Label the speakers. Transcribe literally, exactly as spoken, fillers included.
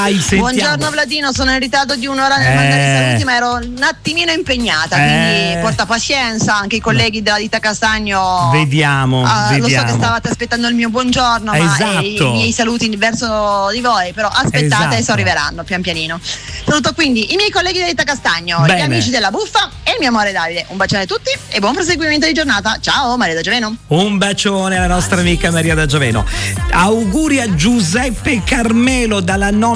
Speaker 1: Buongiorno Vladino, sono in ritardo di un'ora nel
Speaker 2: Eh.
Speaker 1: mandare i saluti, ma ero un attimino impegnata,
Speaker 2: Eh.
Speaker 1: quindi porta pazienza, anche i colleghi della ditta Castagno.
Speaker 2: Vediamo,
Speaker 1: Ah, lo so
Speaker 2: vediamo.
Speaker 1: che stavate aspettando il mio buongiorno, ma
Speaker 2: Esatto.
Speaker 1: eh, i miei saluti verso di voi, però aspettate,
Speaker 2: Esatto.
Speaker 1: adesso arriveranno pian pianino. Saluto quindi i miei colleghi della ditta Castagno,
Speaker 2: Bene.
Speaker 1: gli amici della Buffa e il mio amore Davide. Un bacione a tutti e buon proseguimento di giornata. Ciao, Maria da Gioveno.
Speaker 2: Un bacione alla nostra amica Maria da Gioveno. Auguri a Giuseppe Carmelo dalla nonna